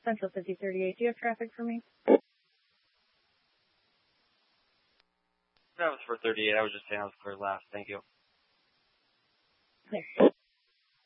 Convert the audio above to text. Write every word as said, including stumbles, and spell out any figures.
Central fifty thirty-eight. Do you have traffic for me? That was for thirty-eight. I was just saying I was clear last. Thank you. Thanks.